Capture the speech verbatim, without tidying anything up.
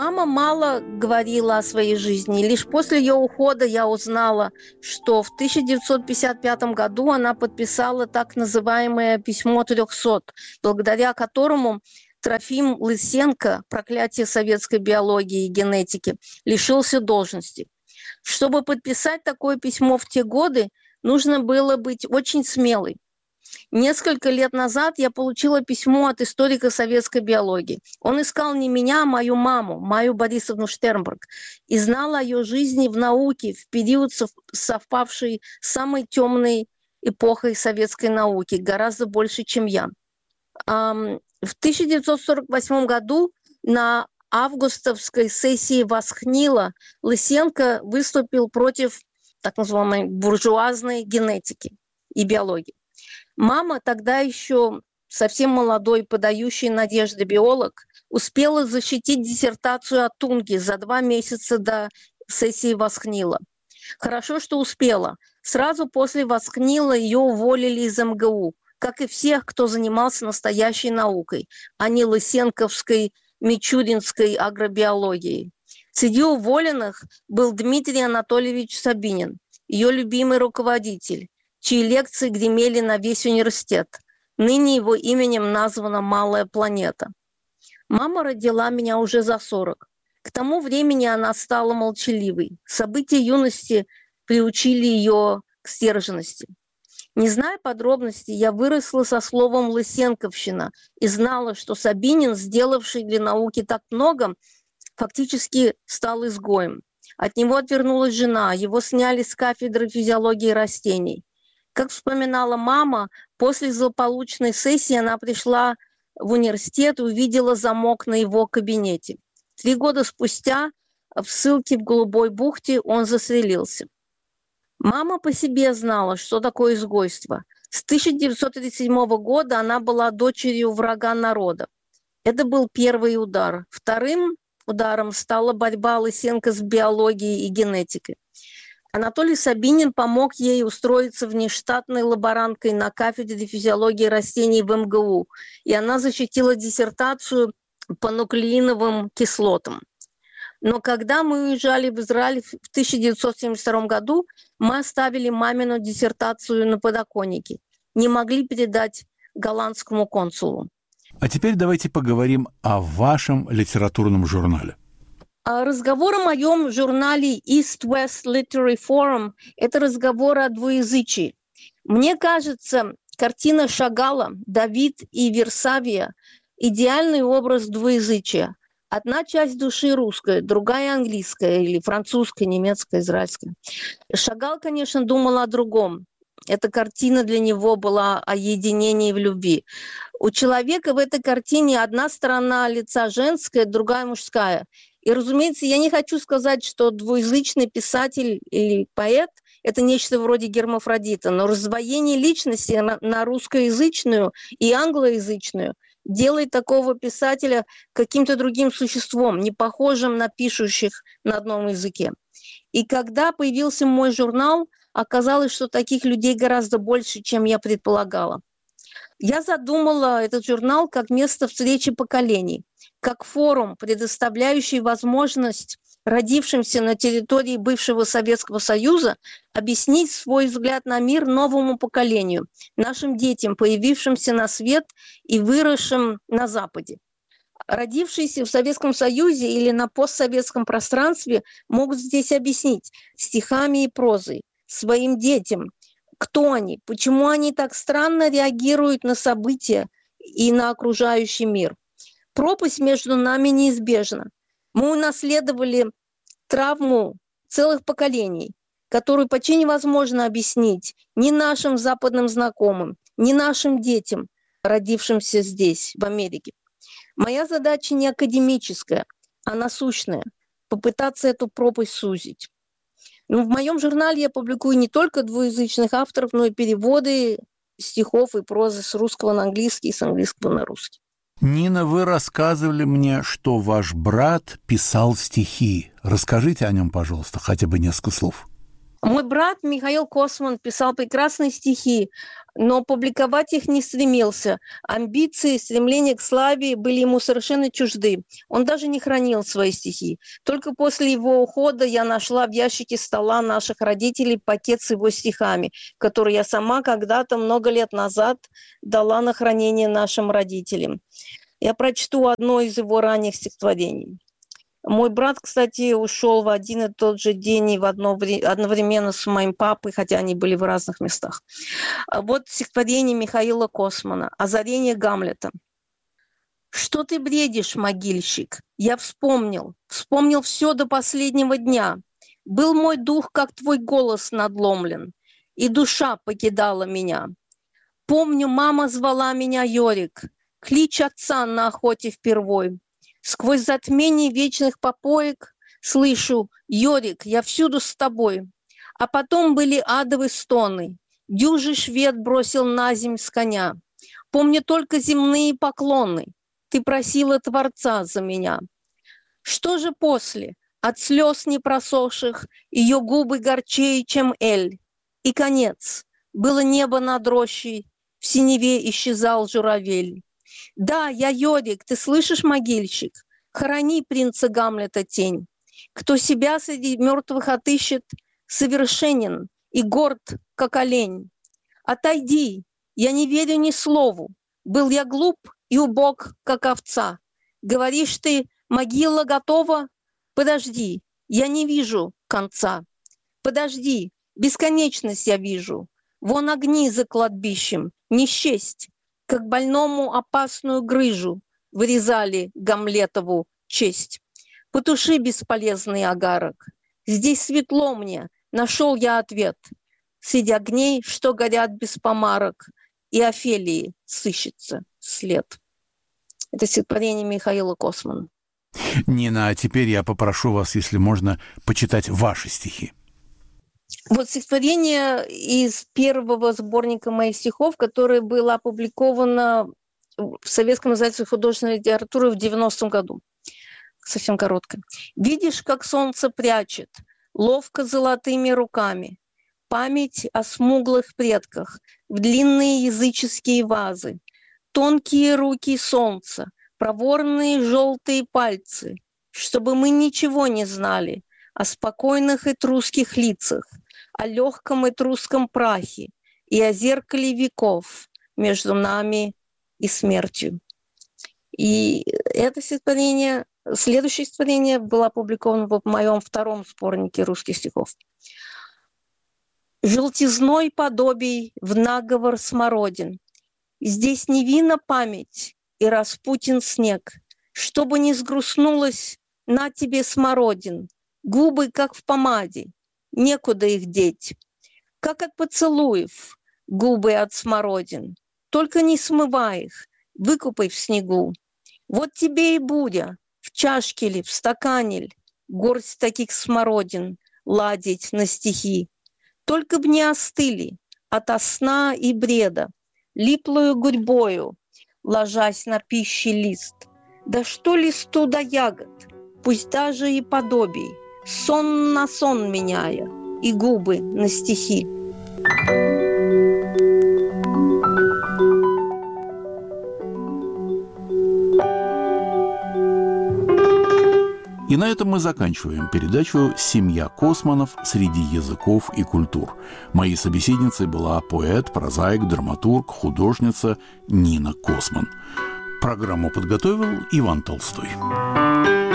Мама мало говорила о своей жизни. Лишь после ее ухода я узнала, что в тысяча девятьсот пятьдесят пятом году она подписала так называемое «Письмо трехсот», благодаря которому Трофим Лысенко, проклятие советской биологии и генетики, лишился должности. Чтобы подписать такое письмо в те годы, нужно было быть очень смелой. Несколько лет назад я получила письмо от историка советской биологии. Он искал не меня, а мою маму, Майю Борисовну Штернберг, и знал о ее жизни в науке в период, совпавший с самой темной эпохой советской науки, гораздо больше, чем я. В тысяча девятьсот сорок восьмом году на августовской сессии Восхнила Лысенко выступил против так называемой буржуазной генетики и биологии. Мама, тогда еще совсем молодой, подающий надежды биолог, успела защитить диссертацию о Тунге за два месяца до сессии Восхнила. Хорошо, что успела. Сразу после Восхнила ее уволили из эм гэ у, как и всех, кто занимался настоящей наукой, а не лысенковской, мичуринской агробиологией. Среди уволенных был Дмитрий Анатольевич Сабинин, ее любимый руководитель, чьи лекции гремели на весь университет. Ныне его именем названа «Малая планета». Мама родила меня уже за сорок. К тому времени она стала молчаливой. События юности приучили ее к сдержанности. Не зная подробностей, я выросла со словом «лысенковщина» и знала, что Сабинин, сделавший для науки так много, фактически стал изгоем. От него отвернулась жена, его сняли с кафедры физиологии растений. Как вспоминала мама, после злополучной сессии она пришла в университет и увидела замок на его кабинете. Три года спустя в ссылке в Голубой бухте он застрелился. Мама по себе знала, что такое изгойство. С тысяча девятьсот тридцать седьмого года она была дочерью врага народа. Это был первый удар. Вторым ударом стала борьба Лысенко с биологией и генетикой. Анатолий Сабинин помог ей устроиться внештатной лаборанткой на кафедре физиологии растений в эм гэ у, и она защитила диссертацию по нуклеиновым кислотам. Но когда мы уезжали в Израиль в тысяча девятьсот семьдесят втором году, мы оставили мамину диссертацию на подоконнике, не могли передать голландскому консулу. А теперь давайте поговорим о вашем литературном журнале. Разговор о моем журнале East-West Literary Forum – это разговор о двуязычии. Мне кажется, картина Шагала «Давид и Версавия» – идеальный образ двуязычия. Одна часть души русская, другая английская или французская, немецкая, израильская. Шагал, конечно, думал о другом. Эта картина для него была о единении в любви. У человека в этой картине одна сторона лица женская, другая мужская. И, разумеется, я не хочу сказать, что двуязычный писатель или поэт – это нечто вроде гермафродита, но раздвоение личности на, на русскоязычную и англоязычную делает такого писателя каким-то другим существом, не похожим на пишущих на одном языке. И когда появился мой журнал, оказалось, что таких людей гораздо больше, чем я предполагала. Я задумала этот журнал как место встречи поколений, как форум, предоставляющий возможность родившимся на территории бывшего Советского Союза объяснить свой взгляд на мир новому поколению, нашим детям, появившимся на свет и выросшим на Западе. Родившиеся в Советском Союзе или на постсоветском пространстве могут здесь объяснить стихами и прозой своим детям, кто они, почему они так странно реагируют на события и на окружающий мир. Пропасть между нами неизбежна. Мы унаследовали травму целых поколений, которую почти невозможно объяснить ни нашим западным знакомым, ни нашим детям, родившимся здесь, в Америке. Моя задача не академическая, а насущная – попытаться эту пропасть сузить. Но в моем журнале я публикую не только двуязычных авторов, но и переводы стихов и прозы с русского на английский и с английского на русский. Нина, вы рассказывали мне, что ваш брат писал стихи. Расскажите о нем, пожалуйста, хотя бы несколько слов. Мой брат Михаил Косман писал прекрасные стихи, но публиковать их не стремился. Амбиции, стремления к славе были ему совершенно чужды. Он даже не хранил свои стихи. Только после его ухода я нашла в ящике стола наших родителей пакет с его стихами, который я сама когда-то много лет назад дала на хранение нашим родителям. Я прочту одно из его ранних стихотворений. Мой брат, кстати, ушел в один и тот же день и в одно время, одновременно с моим папой, хотя они были в разных местах. Вот стихотворение Михаила Космана «Озарение Гамлета». «Что ты бредишь, могильщик? Я вспомнил, вспомнил все до последнего дня. Был мой дух, как твой голос, надломлен, и душа покидала меня. Помню, мама звала меня Йорик, клич отца на охоте впервой. Сквозь затмение вечных попоек слышу: Йорик, я всюду с тобой. А потом были адовые стоны. Дюжий швед бросил на земь с коня. Помню только земные поклоны. Ты просила Творца за меня. Что же после? От слез непросохших ее губы горчее, чем эль. И конец. Было небо над рощей, в синеве исчезал журавель. Да, я Йорик, ты слышишь, могильщик? Храни принца Гамлета тень. Кто себя среди мертвых отыщет, совершенен и горд, как олень. Отойди, я не верю ни слову. Был я глуп и убог, как овца. Говоришь ты, могила готова? Подожди, я не вижу конца. Подожди, бесконечность я вижу. Вон огни за кладбищем, не счесть. Как больному опасную грыжу вырезали Гамлетову честь. Потуши бесполезный огарок. Здесь светло мне, нашел я ответ. Среди огней, что горят без помарок, и Офелии сыщется след. Это стихотворение Михаила Космана. Нина, а теперь я попрошу вас, если можно, почитать ваши стихи. Вот стихотворение из первого сборника моих стихов, которое было опубликовано в Советском издательстве художественной литературы в девяностом году. Совсем короткое. «Видишь, как солнце прячет, ловко золотыми руками, память о смуглых предках в длинные языческие вазы, тонкие руки солнца, проворные желтые пальцы, чтобы мы ничего не знали о спокойных этрусских лицах, о легком этрусском прахе и о зеркале веков между нами и смертью». И это стихотворение, следующее стихотворение было опубликовано в моем втором сборнике русских стихов. «Желтизной подобий в наговор смородин. Здесь невинна память и распутин снег. Чтобы не сгрустнулась, на тебе смородин. Губы, как в помаде, некуда их деть. Как от поцелуев, губы от смородин. Только не смывай их, выкупай в снегу. Вот тебе и будя, в чашке ли, в стакане ли, горсть таких смородин ладить на стихи. Только б не остыли ото сна и бреда, липлою гурьбою, ложась на пищи лист. Да что листу до ягод, пусть даже и подобий, сон на сон меняя, и губы на стихи. И на этом мы заканчиваем передачу «Семья Косманов среди языков и культур». Моей собеседницей была поэт, прозаик, драматург, художница Нина Косман. Программу подготовил Иван Толстой.